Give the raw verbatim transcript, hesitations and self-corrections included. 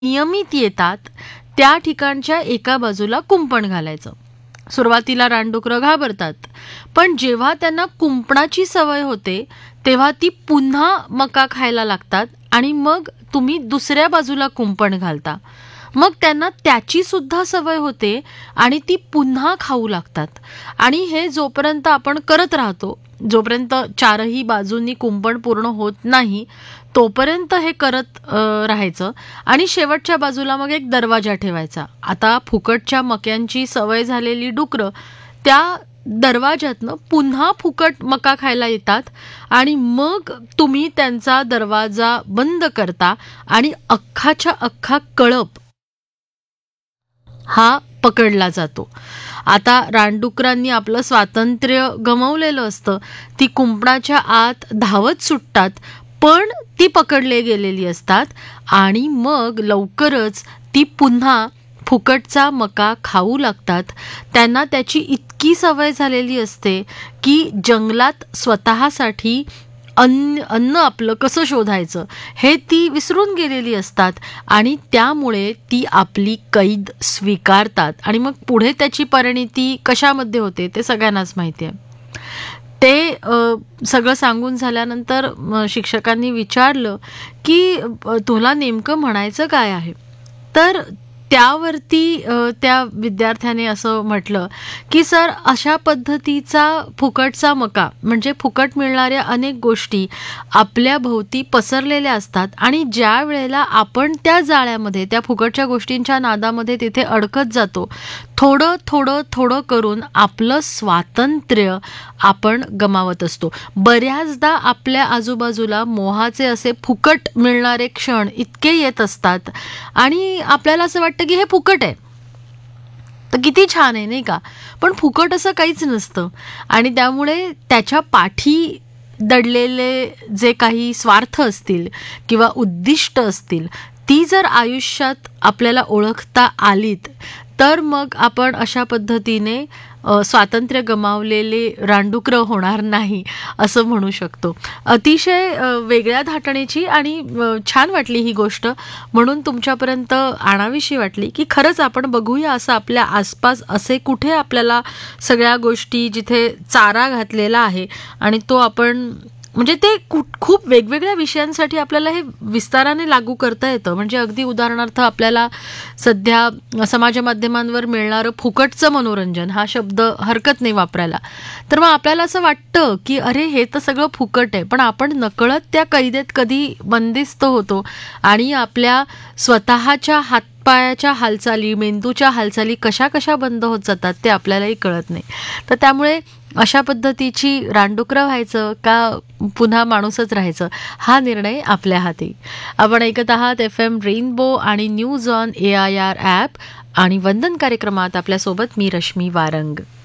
नियमित येतात त्या ठिकाणच्या एका बाजूला कुंपण घालायचं. सुरुवातीला रानडुकरं घाबरतात, पण जेव्हा त्यांना कुंपणाची सवय होते तेव्हा ती पुन्हा मका खायला लागतात आणि मग तुम्ही दुसऱ्या बाजूला कुंपण घालता. मग त्यांना त्याची सुद्धा सवय होते आणि ती पुन्हा खाऊ लागतात. आणि हे जोपर्यंत आपण करत राहतो, जोपर्यंत चारही बाजूंनी कुंपण पूर्ण होत नाही तोपर्यंत हे करत अ, राहायचं. आणि शेवटच्या बाजूला मग एक दरवाजा ठेवायचा. आता फुकटच्या मक्यांची सवय झालेली डुकरं त्या दरवाज्यातनं पुन्हा फुकट मका खायला येतात आणि मग तुम्ही त्यांचा दरवाजा बंद करता आणि अख्खाच्या अख्खा कळप हा पकडला जातो. आता रानडुकरांनी आपलं स्वातंत्र्य गमावलेलं असतं. ती कुंपणाच्या आत धावत सुटतात, पण ती पकडले गेलेली असतात आणि मग लवकरच ती पुन्हा फुकटचा मका खाऊ लागतात. त्यांना त्याची इतकी सवय झालेली असते की जंगलात स्वतःसाठी अन्न अन्न आपलं कसं शोधायचं हे ती विसरून गेलेली असतात आणि त्यामुळे ती आपली कैद स्वीकारतात. आणि मग पुढे त्याची परिणती कशामध्ये होते ते सगळ्यांनाच माहिती आहे. ते अ, सगळं सांगून झाल्यानंतर अ, शिक्षकांनी विचारलं की अ, तुला नेमकं म्हणायचं काय आहे. तर त्यावरती अ, त्या विद्यार्थ्याने असं म्हटलं की सर, अशा पद्धतीचा फुकटचा मका म्हणजे फुकट मिळणाऱ्या अनेक गोष्टी आपल्या भोवती पसरलेल्या असतात आणि ज्या वेळेला आपण त्या जाळ्यामध्ये त्या फुकटच्या गोष्टींच्या नादामध्ये तिथे अडकत जातो, थोडं थोडं थोडं करून आपलं स्वातंत्र्य आपण गमावत असतो. बऱ्याचदा आपल्या आजूबाजूला मोहाचे असे फुकट मिळणारे क्षण इतके येत असतात आणि आपल्याला असं वाटतं की हे फुकट आहे तर किती छान आहे, नाही का. पण फुकट असं काहीच नसतं आणि त्यामुळे त्याच्या पाठी दडलेले जे काही स्वार्थ असतील किंवा उद्दिष्ट असतील ती जर आयुष्यात आपल्याला ओळखता आलीत तर मग आपण अशा पद्धतीने अ, स्वातंत्र्य गमावलेले रानडुकरं होणार नाही असं म्हणू शकतो. अतिशय अ, वेगळ्या धाटणीची आणि अ, छान वाटली ही गोष्ट म्हणून तुमच्यापर्यंत आणावीशी वाटली की खरंच आपण बघूया असं आपल्या आसपास असे कुठे आपल्याला सगळ्या गोष्टी जिथे चारा घातलेला आहे आणि तो आपण म्हणजे ते खूप खूप वेगवेगळ्या विषयांसाठी आपल्याला हे विस्ताराने लागू करता येतं. म्हणजे अगदी उदाहरणार्थ आपल्याला सध्या समाज माध्यमांवर मिळणारं फुकटचं मनोरंजन हा शब्द हरकत नाही वापरायला. तर मग आपल्याला असं वाटतं की अरे हे तर सगळं फुकट आहे, पण आपण नकळत त्या कैदेत कधी बंदिस्त होतो आणि आपल्या स्वतःच्या हातपायाच्या हालचाली, मेंदूच्या हालचाली कशा कशा बंद होत जातात ते आपल्यालाही कळत नाही. तर त्यामुळे अशा पद्धतीची रानडुकरं व्हायचं का पुन्हा माणूसच राहायचं हा निर्णय आपल्या हाती. आपण ऐकत आहात एफ एम रेनबो आणि news on A I R app आणि वंदन कार्यक्रमात आपल्यासोबत मी रश्मी वारंग.